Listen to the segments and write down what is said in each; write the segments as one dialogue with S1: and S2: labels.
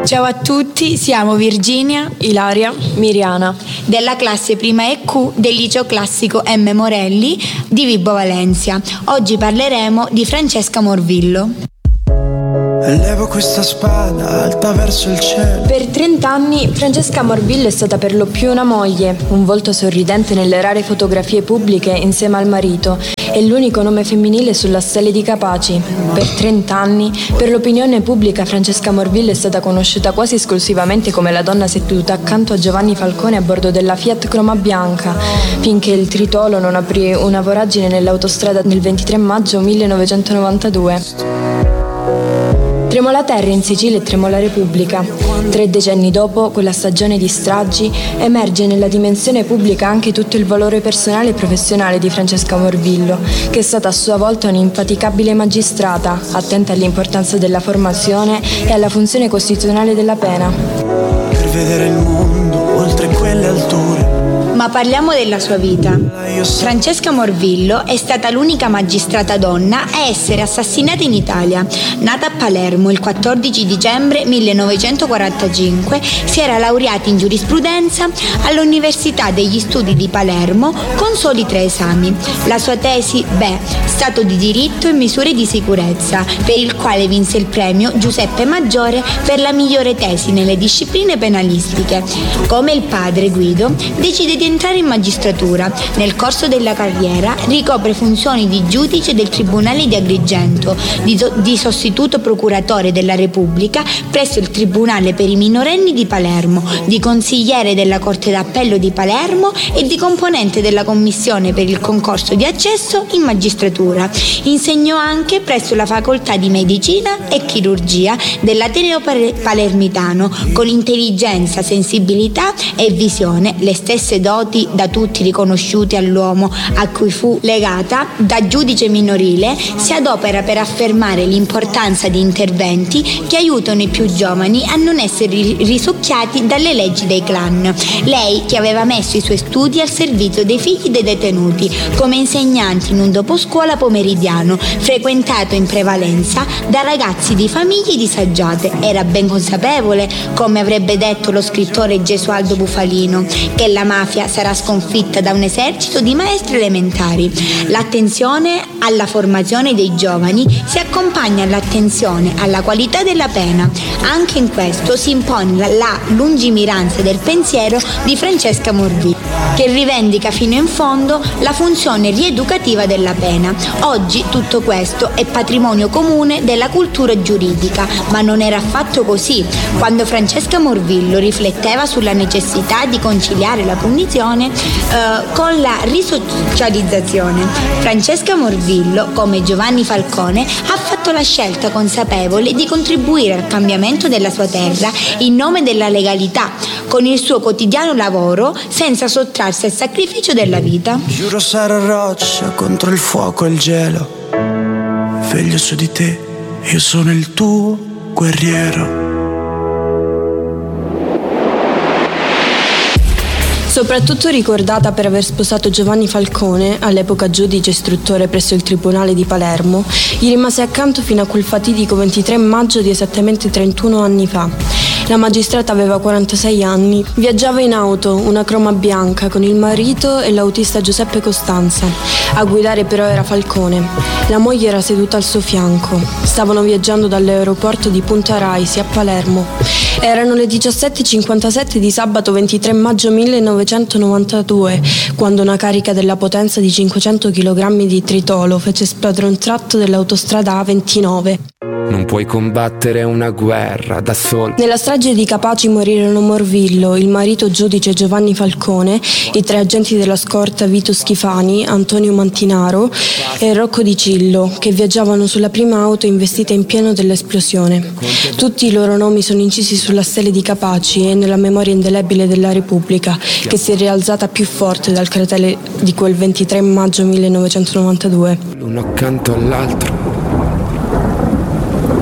S1: Ciao a tutti, siamo Virginia,
S2: Ilaria, Miriana
S1: della classe prima EQ del liceo classico M. Morelli di Vibo Valentia. Oggi parleremo di Francesca Morvillo.
S3: Elevo questa spada alta verso il cielo.
S2: Per 30 anni Francesca Morvillo è stata per lo più una moglie, un volto sorridente nelle rare fotografie pubbliche insieme al marito e l'unico nome femminile sulla stele di Capaci. Per 30 anni, per l'opinione pubblica, Francesca Morvillo è stata conosciuta quasi esclusivamente come la donna seduta accanto a Giovanni Falcone a bordo della Fiat Croma Bianca, finché il tritolo non aprì una voragine nell'autostrada del 23 maggio 1992. Tremò la terra in Sicilia e tremò la Repubblica. 3 decenni dopo, quella stagione di stragi, emerge nella dimensione pubblica anche tutto il valore personale e professionale di Francesca Morvillo, che è stata a sua volta un'infaticabile magistrata, attenta all'importanza della formazione e alla funzione costituzionale della pena.
S3: Per vedere il mondo oltre quelle alture.
S1: Ma parliamo della sua vita. Francesca Morvillo è stata l'unica magistrata donna a essere assassinata in Italia. Nata a Palermo il 14 dicembre 1945, si era laureata in giurisprudenza all'Università degli Studi di Palermo con soli 3 esami. La sua tesi, Stato di diritto e misure di sicurezza, per il quale vinse il premio Giuseppe Maggiore per la migliore tesi nelle discipline penalistiche. Come il padre Guido, decide di entrare in magistratura. Nel corso della carriera ricopre funzioni di giudice del Tribunale di Agrigento, di sostituto procuratore della Repubblica presso il Tribunale per i minorenni di Palermo, di consigliere della Corte d'Appello di Palermo e di componente della Commissione per il concorso di accesso in magistratura. Insegnò anche presso la Facoltà di Medicina e Chirurgia dell'Ateneo Palermitano, con intelligenza, sensibilità e visione, le stesse doti da tutti riconosciuti all'uomo a cui fu legata. Da giudice minorile si adopera per affermare l'importanza di interventi che aiutano i più giovani a non essere risucchiati dalle leggi dei clan. Lei che aveva messo i suoi studi al servizio dei figli dei detenuti come insegnante in un doposcuola pomeridiano frequentato in prevalenza da ragazzi di famiglie disagiate, era ben consapevole, come avrebbe detto lo scrittore Gesualdo Bufalino, che la mafia sarà sconfitta da un esercito di maestri elementari. L'attenzione alla formazione dei giovani si accompagna all'attenzione alla qualità della pena. Anche in questo si impone la lungimiranza del pensiero di Francesca Morvillo, che rivendica fino in fondo la funzione rieducativa della pena. Oggi tutto questo è patrimonio comune della cultura giuridica, ma non era affatto così quando Francesca Morvillo rifletteva sulla necessità di conciliare la punizione con la risocializzazione. Francesca Morvillo, come Giovanni Falcone, ha fatto la scelta consapevole di contribuire al cambiamento della sua terra in nome della legalità, con il suo quotidiano lavoro, senza sottrarsi al sacrificio della vita.
S3: Giuro sarò roccia contro il fuoco e il gelo. Veglio su di te, io sono il tuo guerriero.
S2: Soprattutto ricordata per aver sposato Giovanni Falcone, all'epoca giudice istruttore presso il Tribunale di Palermo, gli rimase accanto fino a quel fatidico 23 maggio di esattamente 31 anni fa. La magistrata aveva 46 anni, viaggiava in auto, una Croma bianca, con il marito e l'autista Giuseppe Costanza. A guidare però era Falcone. La moglie era seduta al suo fianco. Stavano viaggiando dall'aeroporto di Punta Raisi a Palermo. Erano le 17:57 di sabato 23 maggio 1992, quando una carica della potenza di 500 kg di tritolo fece esplodere un tratto dell'autostrada A29.
S4: Non puoi combattere una guerra da solo.
S2: Nella strage di Capaci morirono Morvillo, il marito giudice Giovanni Falcone, i 3 agenti della scorta Vito Schifani, Antonio Mantinaro e Rocco Di Cillo, che viaggiavano sulla prima auto investita in pieno dell'esplosione. Tutti i loro nomi sono incisi sulla stele di Capaci e nella memoria indelebile della Repubblica, che si è rialzata più forte dal cratere di quel 23 maggio 1992.
S4: L'uno accanto all'altro.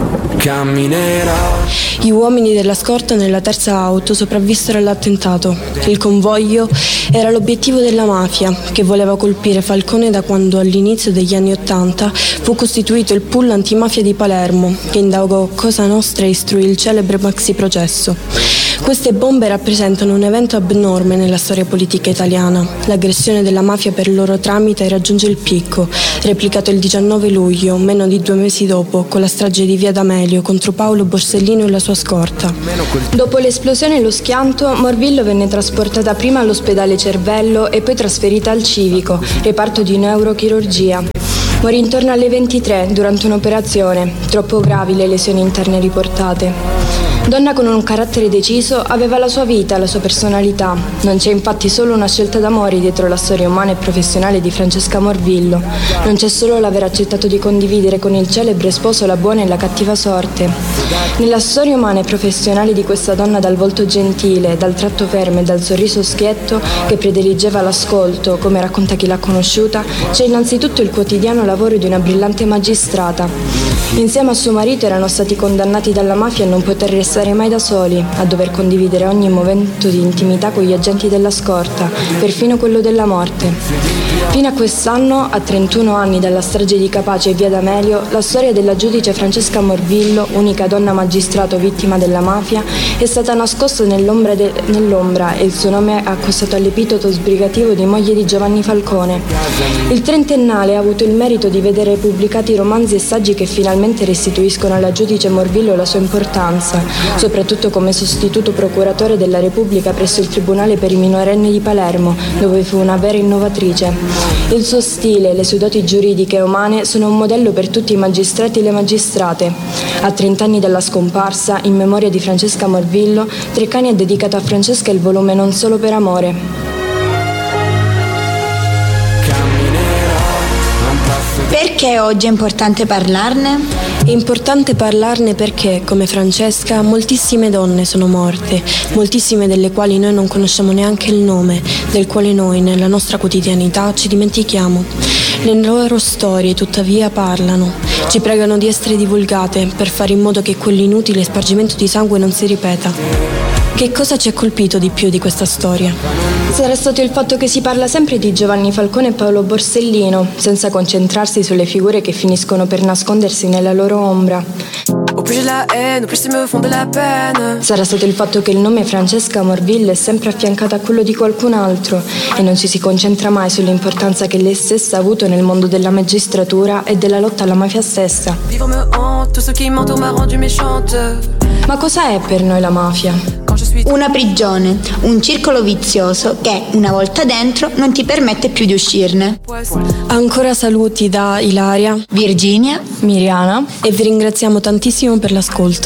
S4: camminerò.
S2: Gli uomini della scorta nella terza auto sopravvissero all'attentato. Il convoglio era l'obiettivo della mafia, che voleva colpire Falcone da quando all'inizio degli anni '80 fu costituito il pool antimafia di Palermo, che indagò Cosa Nostra e istruì il celebre maxi processo. Queste bombe rappresentano un evento abnorme nella storia politica italiana. L'aggressione della mafia per il loro tramite raggiunge il picco, replicato il 19 luglio, meno di 2 mesi dopo, con la strage di Via D'Amelio contro Paolo Borsellino e la sua scorta. Dopo l'esplosione e lo schianto, Morvillo venne trasportata prima all'ospedale Cervello e poi trasferita al Civico, reparto di neurochirurgia. Morì intorno alle 23 durante un'operazione, troppo gravi le lesioni interne riportate. Donna con un carattere deciso, aveva la sua vita, la sua personalità. Non c'è infatti solo una scelta d'amore dietro la storia umana e professionale di Francesca Morvillo. Non c'è solo l'aver accettato di condividere con il celebre sposo la buona e la cattiva sorte. Nella storia umana e professionale di questa donna dal volto gentile, dal tratto fermo e dal sorriso schietto che prediligeva l'ascolto, come racconta chi l'ha conosciuta, c'è innanzitutto il quotidiano lavoro di una brillante magistrata. Insieme a suo marito erano stati condannati dalla mafia a non poter restare mai da soli, a dover condividere ogni momento di intimità con gli agenti della scorta, perfino quello della morte. Fino a quest'anno, a 31 anni dalla strage di Capaci e Via D'Amelio, la storia della giudice Francesca Morvillo, unica donna magistrato vittima della mafia, è stata nascosta nell'ombra e il suo nome è accostato all'epiteto sbrigativo di moglie di Giovanni Falcone. Il trentennale ha avuto il merito di vedere pubblicati romanzi e saggi che finalmente restituiscono alla giudice Morvillo la sua importanza, soprattutto come sostituto procuratore della Repubblica presso il Tribunale per i minorenni di Palermo, dove fu una vera innovatrice. Il suo stile, le sue doti giuridiche e umane sono un modello per tutti i magistrati e le magistrate. A 30 anni dalla scomparsa, in memoria di Francesca Morvillo, Treccani ha dedicato a Francesca il volume Non solo per amore.
S1: Perché oggi è importante parlarne?
S2: È importante parlarne perché, come Francesca, moltissime donne sono morte, moltissime delle quali noi non conosciamo neanche il nome, del quale noi, nella nostra quotidianità, ci dimentichiamo. Le loro storie, tuttavia, parlano, ci pregano di essere divulgate per fare in modo che quell'inutile spargimento di sangue non si ripeta. Che cosa ci ha colpito di più di questa storia?
S5: Sarà stato il fatto che si parla sempre di Giovanni Falcone e Paolo Borsellino, senza concentrarsi sulle figure che finiscono per nascondersi nella loro ombra. Sarà stato il fatto che il nome Francesca Morvillo è sempre affiancato a quello di qualcun altro e non ci si concentra mai sull'importanza che lei stessa ha avuto nel mondo della magistratura e della lotta alla mafia stessa. Ma cosa è per noi la mafia?
S1: Una prigione, un circolo vizioso che, una volta dentro, non ti permette più di uscirne.
S2: Ancora saluti da Ilaria,
S1: Virginia,
S5: Miriana
S2: e vi ringraziamo tantissimo per l'ascolto.